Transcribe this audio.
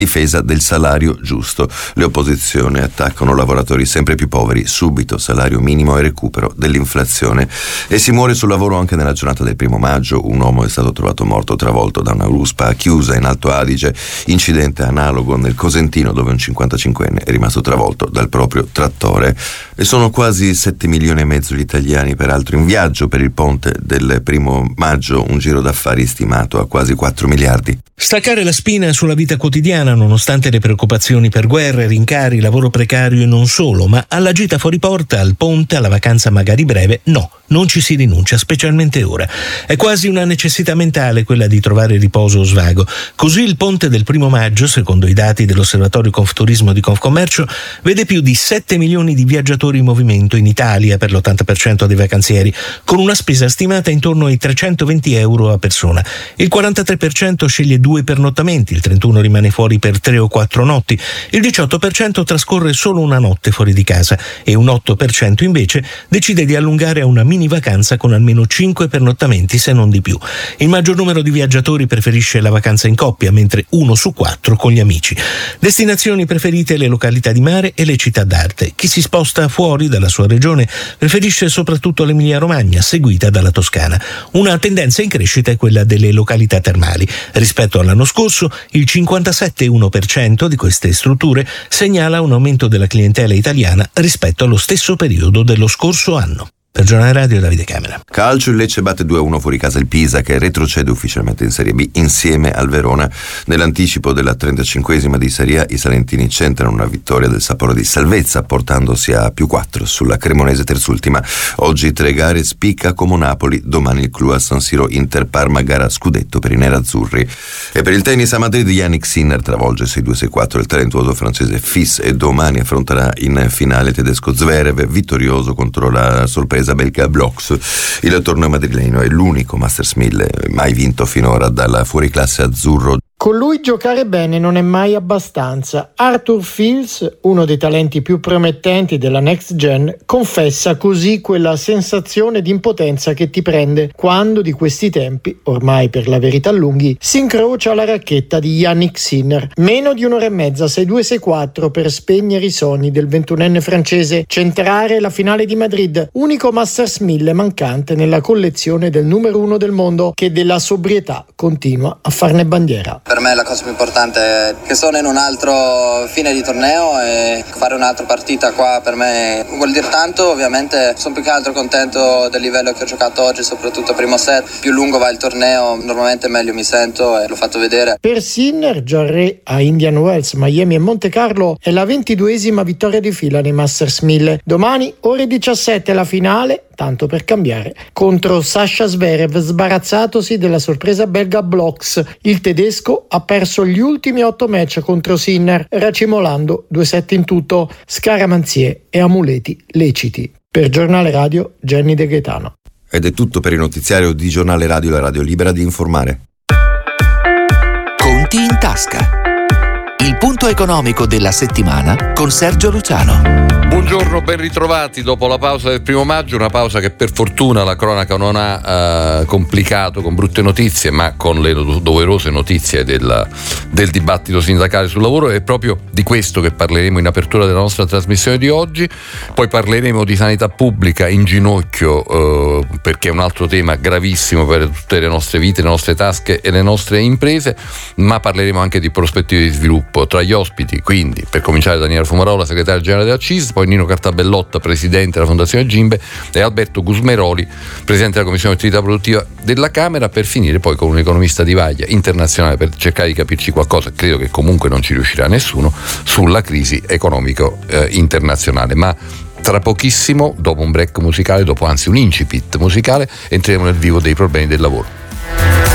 difesa del salario giusto. Le opposizioni attaccano lavoratori sempre più poveri, subito salario minimo e recupero dell'inflazione. E si muore sul lavoro anche nella giornata del 1 maggio. Un uomo è stato trovato morto travolto da una ruspa chiusa in Alto Adige. Incidente analogo nel Cosentino, dove un 55enne è rimasto travolto dal proprio trattore. E sono quasi 7 milioni e mezzo gli italiani peraltro in viaggio per il ponte del 1 maggio, un giro d'affari stimato a quasi 4 miliardi. Staccare la spina sulla vita quotidiana nonostante le preoccupazioni per guerre, rincari, lavoro precario e non solo, ma alla gita fuori porta, al ponte, alla vacanza magari breve, no, non ci si rinuncia, specialmente ora. È quasi una necessità mentale quella di trovare riposo o svago. Così il ponte del 1 maggio, secondo i dati dell'Osservatorio Confturismo di Confcommercio, vede più di 7 milioni di viaggiatori in movimento in Italia per l'80% dei vacanzieri, con una spesa stimata intorno ai 320 euro a persona. Il 43% sceglie 2 pernottamenti, il 31% rimane fuori per 3 o 4 notti, il 18% trascorre solo una notte fuori di casa e un 8% invece decide di allungare a una mini vacanza con almeno 5 pernottamenti se non di più. Il maggior numero di viaggiatori preferisce la vacanza in coppia, mentre 1 su 4 con gli amici. Destinazioni preferite: le località di mare e le città d'arte. Chi si sposta fuori dalla sua regione preferisce soprattutto l'Emilia-Romagna, seguita dalla Toscana. Una tendenza in crescita è quella delle località termali. Rispetto all'anno scorso, il 57,1% di queste strutture segnala un aumento della clientela italiana rispetto allo stesso periodo dello scorso anno. Per Giornale Radio, Davide Camera. Calcio, il Lecce batte 2-1 fuori casa il Pisa, che retrocede ufficialmente in Serie B insieme al Verona. Nell'anticipo della 35esima di Serie A, i salentini centrano una vittoria del sapore di salvezza, portandosi a +4 sulla cremonese terzultima. Oggi 3 gare, spicca Como Napoli, domani il clou a San Siro, Inter Parma, gara scudetto per i nerazzurri. E per il tennis a Madrid, Yannick Sinner travolge 6-2-6-4 il talentuoso francese Fils e domani affronterà in finale tedesco Zverev, vittorioso contro la sorpresa belga Blox. Il torneo madrileno è l'unico Masters 1000 mai vinto finora dalla fuoriclasse azzurro. Con lui giocare bene non è mai abbastanza. Arthur Fils, uno dei talenti più promettenti della Next Gen, confessa così quella sensazione di impotenza che ti prende quando di questi tempi, ormai per la verità lunghi, si incrocia la racchetta di Yannick Sinner. Meno di un'ora e mezza, 6-2-6-4 per spegnere i sogni del 21enne francese, centrare la finale di Madrid, unico Masters 1000 mancante nella collezione del numero 1 del mondo, che della sobrietà continua a farne bandiera. Per me la cosa più importante è che sono in un altro fine di torneo e fare un'altra partita qua per me vuol dire tanto. Ovviamente sono più che altro contento del livello che ho giocato oggi, soprattutto primo set. Più lungo va il torneo, normalmente meglio mi sento e l'ho fatto vedere. Per Sinner, già re a Indian Wells, Miami e Monte Carlo, è la 22esima vittoria di fila nei Masters 1000. Domani ore 17 la finale, tanto per cambiare, contro Sasha Zverev, sbarazzatosi della sorpresa belga Blox. Il tedesco ha perso gli ultimi 8 match contro Sinner, racimolando 2 set in tutto, scaramanzie e amuleti leciti. Per Giornale Radio, Jenny De Gaetano. Ed è tutto per il notiziario di Giornale Radio, la radio libera di informare. Conti in tasca. Il punto economico della settimana con Sergio Luciano. Buongiorno, ben ritrovati dopo la pausa del 1 maggio, una pausa che per fortuna la cronaca non ha complicato con brutte notizie, ma con le doverose notizie del dibattito sindacale sul lavoro. È proprio di questo che parleremo in apertura della nostra trasmissione di oggi. Poi parleremo di sanità pubblica in ginocchio, perché è un altro tema gravissimo per tutte le nostre vite, le nostre tasche e le nostre imprese, ma parleremo anche di prospettive di sviluppo. Tra gli ospiti, quindi, per cominciare, Daniela Fumarola, segretario generale della CISL, poi Nino Cartabellotta, presidente della Fondazione Gimbe, e Alberto Gusmeroli, presidente della Commissione di Attività Produttiva della Camera, per finire poi con un economista di vaglia internazionale per cercare di capirci qualcosa, credo che comunque non ci riuscirà nessuno, sulla crisi economico internazionale. Ma tra pochissimo, dopo un break musicale, dopo anzi un incipit musicale, entreremo nel vivo dei problemi del lavoro.